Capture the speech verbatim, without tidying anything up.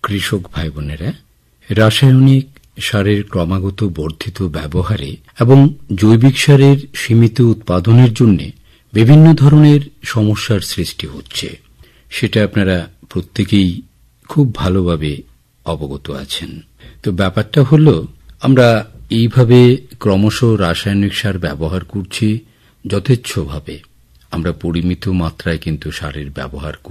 কৃষক ভাই বোনেরা, রাসায়নিক সারের ক্রমাগত বর্ধিত ব্যবহারে এবং জৈবিক সারের সীমিত উৎপাদনের জন্য বিভিন্ন ধরনের সমস্যার সৃষ্টি হচ্ছে, সেটা আপনারা প্রত্যেকেই খুব ভালোভাবে অবগত আছেন। তো ব্যাপারটা হল, আমরা এইভাবে ক্রমশ রাসায়নিক সার ব্যবহার করছি যথেচ্ছভাবে। আমরা পরিমিত মাত্রায় কিন্তু সারের ব্যবহার